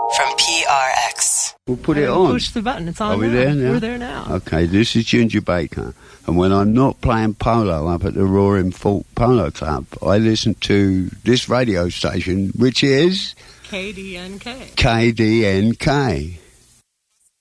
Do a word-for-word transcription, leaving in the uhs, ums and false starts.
from P R X. We'll put it on. Push the button. It's on. Are we now. there now? We're there now. Okay, this is Ginger Baker. And when I'm not playing polo up at the Roaring Fork Polo Club, I listen to this radio station, which is K D N K. K D N K.